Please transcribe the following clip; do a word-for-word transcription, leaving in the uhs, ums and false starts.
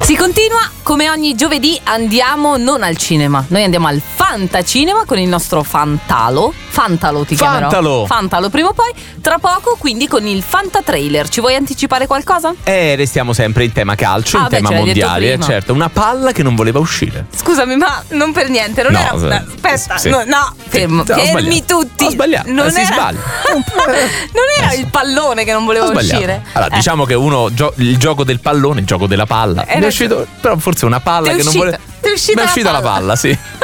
Si continua, come ogni giovedì andiamo non al cinema, noi andiamo al Fantacinema con il nostro Fantalo. Fantalo ti chiamerò. Fantalo. Fantalo prima o poi, tra poco quindi con il Fantatrailer. Ci vuoi anticipare qualcosa? Eh, restiamo sempre in tema calcio, Ah, in beh, tema ce l'hai detto mondiale, eh, prima. certo. Una palla che non voleva uscire. Scusami, ma non per niente, non No, era. sì. Aspetta, Sì. no, no, fermo, Sì, ho fermi sbagliato. tutti. Ho sbagliato, Non eh, si era, sbaglia. non era il pallone che non voleva Ho sbagliato. uscire. Allora, Eh. diciamo che uno gio- il gioco del pallone, il gioco della palla. Era- Mi è uscito, però forse una palla Ti è che non uscita- voleva. ti è uscita Mi è la uscita la palla. palla, sì.